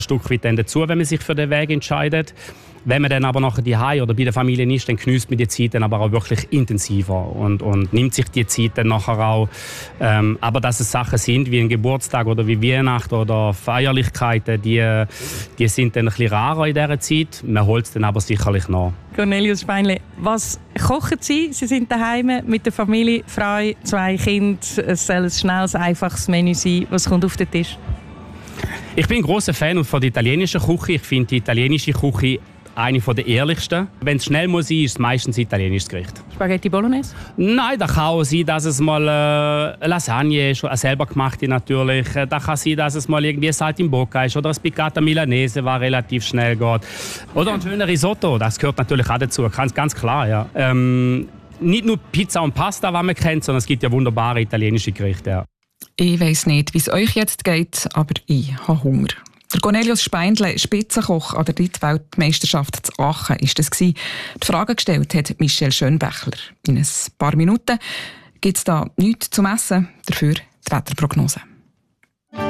Stück weit dann dazu, wenn man sich für den Weg entscheidet. Wenn man dann aber nachher daheim oder bei der Familie ist, dann geniesst man die Zeit dann aber auch wirklich intensiver und nimmt sich die Zeit dann nachher auch. Aber dass es Sachen sind wie ein Geburtstag oder wie Weihnachten oder Feierlichkeiten, die sind dann ein bisschen rarer in dieser Zeit. Man holt es dann aber sicherlich nach. Cornelius Speinle, was kochen Sie? Sie sind daheim mit der Familie, Frau, 2 Kinder. Es soll ein schnelles, einfaches Menü sein. Was kommt auf den Tisch? Ich bin ein grosser Fan von der italienischen Küche. Ich finde die italienische Küche eine der ehrlichsten. Wenn es schnell muss sein, ist es meistens ein italienisches Gericht. Spaghetti Bolognese? Nein, das kann auch sein, dass es mal eine Lasagne ist, eine selber gemachte natürlich. Das kann sein, dass es mal irgendwie ein Saltimbocca ist oder ein Piccata Milanese, was relativ schnell geht. Oder ein schöner Risotto, das gehört natürlich auch dazu, ganz klar. Ja. Nicht nur Pizza und Pasta, was man kennt, sondern es gibt ja wunderbare italienische Gerichte. Ja. Ich weiss nicht, wie es euch jetzt geht, aber ich habe Hunger. Der Cornelius Speindle, Spitzenkoch an der Drittweltmeisterschaft zu Aachen, ist das gewesen. Die Frage gestellt hat Michelle Schönbächler. In ein paar Minuten gibt es da nichts zum Essen, dafür die Wetterprognose.